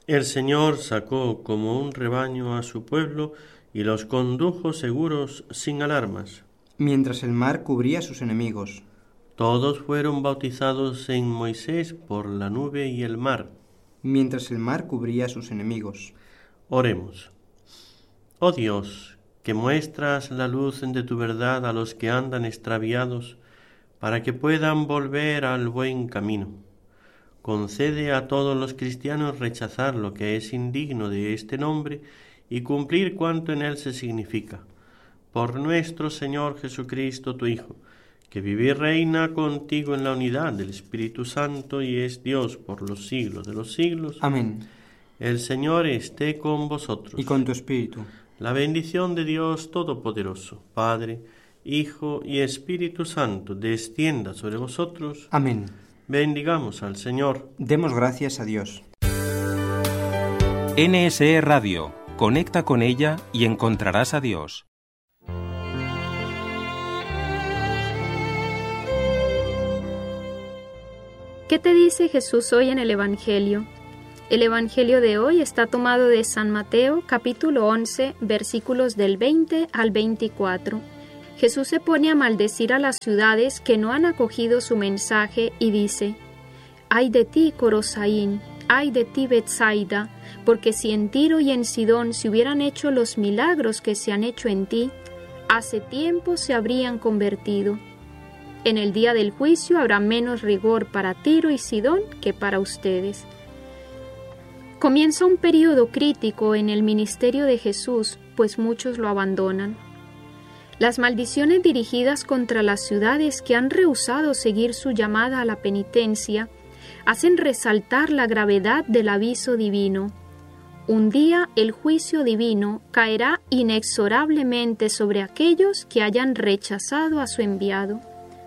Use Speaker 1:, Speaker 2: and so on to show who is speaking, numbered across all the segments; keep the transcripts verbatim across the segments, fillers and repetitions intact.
Speaker 1: El Señor sacó como un rebaño a su pueblo y los condujo seguros sin alarmas.
Speaker 2: Mientras el mar cubría a sus enemigos.
Speaker 1: Todos fueron bautizados en Moisés por la nube y el mar.
Speaker 2: Mientras el mar cubría a sus enemigos.
Speaker 1: Oremos. Oh Dios, que muestras la luz de tu verdad a los que andan extraviados, para que puedan volver al buen camino. Concede a todos los cristianos rechazar lo que es indigno de este nombre y cumplir cuanto en él se significa. Por nuestro Señor Jesucristo, tu Hijo, que vive y reina contigo en la unidad del Espíritu Santo y es Dios por los siglos de los siglos.
Speaker 2: Amén.
Speaker 1: El Señor esté con vosotros.
Speaker 2: Y con tu espíritu.
Speaker 1: La bendición de Dios Todopoderoso, Padre, Hijo y Espíritu Santo, descienda sobre vosotros.
Speaker 2: Amén.
Speaker 1: Bendigamos al Señor.
Speaker 2: Demos gracias a Dios.
Speaker 3: N S E Radio. Conecta con ella y encontrarás a Dios.
Speaker 4: ¿Qué te dice Jesús hoy en el Evangelio? El Evangelio de hoy está tomado de San Mateo, capítulo once, versículos del veinte al veinticuatro. Jesús se pone a maldecir a las ciudades que no han acogido su mensaje y dice: «Ay de ti, Corosaín, ay de ti, Betsaida, porque si en Tiro y en Sidón se hubieran hecho los milagros que se han hecho en ti, hace tiempo se habrían convertido. En el día del juicio habrá menos rigor para Tiro y Sidón que para ustedes». Comienza un periodo crítico en el ministerio de Jesús, pues muchos lo abandonan. Las maldiciones dirigidas contra las ciudades que han rehusado seguir su llamada a la penitencia hacen resaltar la gravedad del aviso divino. Un día el juicio divino caerá inexorablemente sobre aquellos que hayan rechazado a su enviado.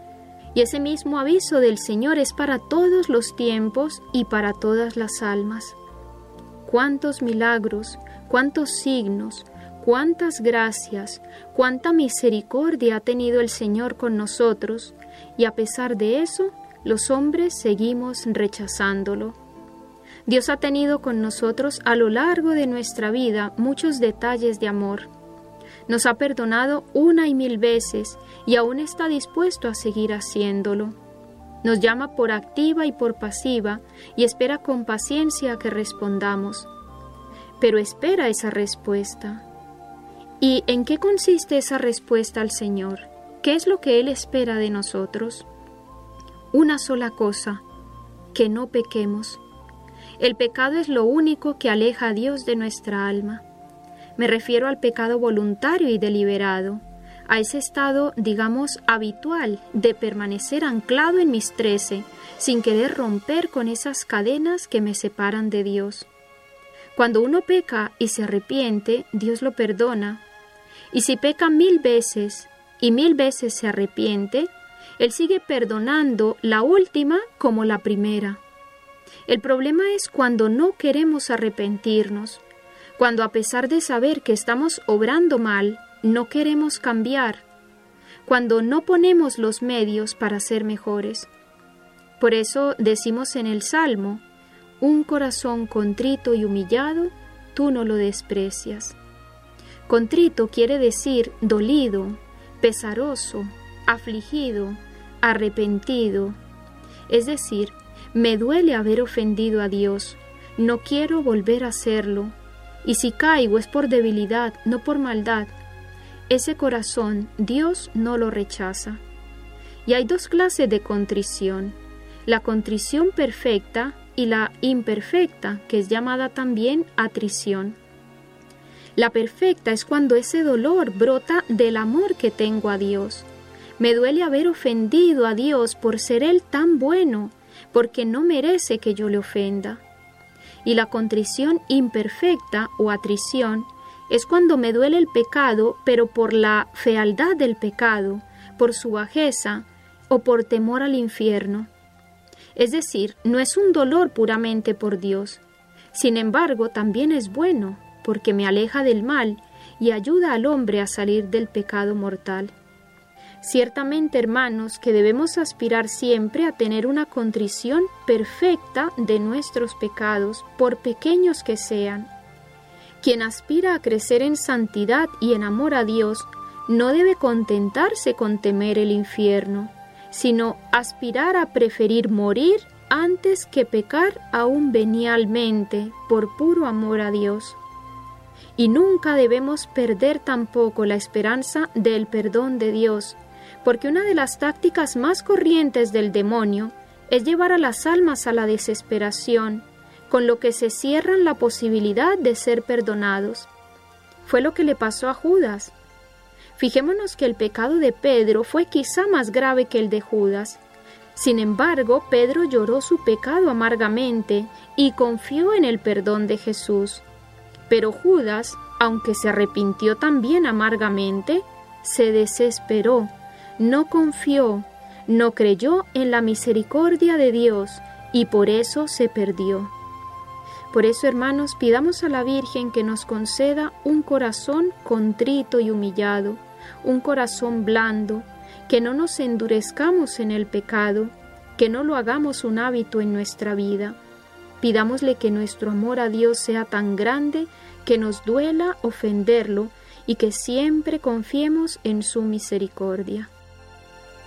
Speaker 4: Y ese mismo aviso del Señor es para todos los tiempos y para todas las almas. Cuántos milagros, cuántos signos, cuántas gracias, cuánta misericordia ha tenido el Señor con nosotros, y a pesar de eso, los hombres seguimos rechazándolo. Dios ha tenido con nosotros a lo largo de nuestra vida muchos detalles de amor. Nos ha perdonado una y mil veces y aún está dispuesto a seguir haciéndolo. Nos llama por activa y por pasiva y espera con paciencia que respondamos. Pero espera esa respuesta. ¿Y en qué consiste esa respuesta al Señor? ¿Qué es lo que Él espera de nosotros? Una sola cosa: que no pequemos. El pecado es lo único que aleja a Dios de nuestra alma. Me refiero al pecado voluntario y deliberado, a ese estado, digamos, habitual de permanecer anclado en mis trece, sin querer romper con esas cadenas que me separan de Dios. Cuando uno peca y se arrepiente, Dios lo perdona. Y si peca mil veces y mil veces se arrepiente, Él sigue perdonando la última como la primera. El problema es cuando no queremos arrepentirnos, cuando a pesar de saber que estamos obrando mal, no queremos cambiar, cuando no ponemos los medios para ser mejores. Por eso decimos en el Salmo: un corazón contrito y humillado, tú no lo desprecias. Contrito quiere decir dolido, pesaroso, afligido, arrepentido. Es decir, me duele haber ofendido a Dios, no quiero volver a hacerlo, y si caigo es por debilidad, no por maldad. Ese corazón Dios no lo rechaza. Y hay dos clases de contrición: la contrición perfecta y la imperfecta, que es llamada también atrición. La perfecta es cuando ese dolor brota del amor que tengo a Dios. Me duele haber ofendido a Dios por ser Él tan bueno, porque no merece que yo le ofenda. Y la contrición imperfecta o atrición es cuando me duele el pecado, pero por la fealdad del pecado, por su bajeza o por temor al infierno. Es decir, no es un dolor puramente por Dios. Sin embargo, también es bueno, porque me aleja del mal y ayuda al hombre a salir del pecado mortal. Ciertamente, hermanos, que debemos aspirar siempre a tener una contrición perfecta de nuestros pecados, por pequeños que sean. Quien aspira a crecer en santidad y en amor a Dios, no debe contentarse con temer el infierno, sino aspirar a preferir morir antes que pecar aún venialmente por puro amor a Dios. Y nunca debemos perder tampoco la esperanza del perdón de Dios, porque una de las tácticas más corrientes del demonio es llevar a las almas a la desesperación, con lo que se cierran la posibilidad de ser perdonados. Fue lo que le pasó a Judas. Fijémonos que el pecado de Pedro fue quizá más grave que el de Judas. Sin embargo, Pedro lloró su pecado amargamente y confió en el perdón de Jesús. Pero Judas, aunque se arrepintió también amargamente, se desesperó, no confió, no creyó en la misericordia de Dios y por eso se perdió. Por eso, hermanos, pidamos a la Virgen que nos conceda un corazón contrito y humillado, un corazón blando, que no nos endurezcamos en el pecado, que no lo hagamos un hábito en nuestra vida. Pidámosle que nuestro amor a Dios sea tan grande que nos duela ofenderlo y que siempre confiemos en su misericordia.